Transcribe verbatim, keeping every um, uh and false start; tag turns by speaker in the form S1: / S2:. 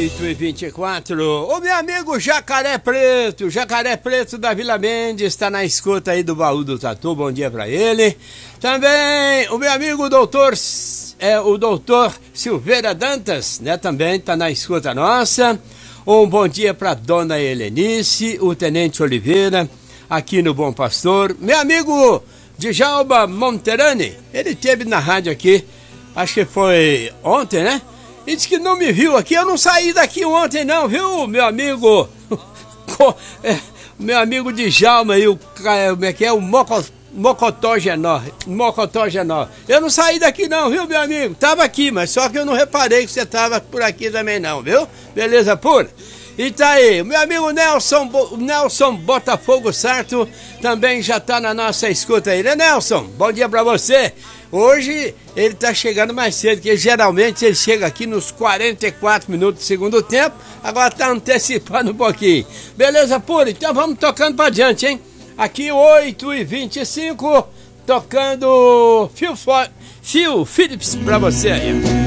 S1: oito e vinte e quatro. O meu amigo Jacaré Preto, Jacaré Preto da Vila Mendes, está na escuta aí do Baú do Tatu. Bom dia pra ele. Também o meu amigo doutor, é, o doutor Silveira Dantas, né? Também está na escuta nossa. Um bom dia pra dona Helenice, o tenente Oliveira, aqui no Bom Pastor. Meu amigo Djalma Monterani, ele esteve na rádio aqui, acho que foi ontem, né? E disse que não me viu aqui. Eu não saí daqui ontem não, viu, meu amigo? Meu amigo Djalma aí, o, como é que é? O Moco, Mocotó Genó. Mocotó Genó. Eu não saí daqui não, viu, meu amigo? Tava aqui, mas só que eu não reparei que você tava por aqui também não, viu? Beleza pura? E tá aí, o meu amigo Nelson, Nelson Botafogo Sarto também já tá na nossa escuta aí, né, Nelson? Bom dia pra você. Hoje ele tá chegando mais cedo, porque geralmente ele chega aqui nos quarenta e quatro minutos do segundo tempo, agora tá antecipando um pouquinho. Beleza pura? Então vamos tocando pra diante, hein? Aqui oito e vinte e cinco, tocando Phil, Phil Phillips pra você aí.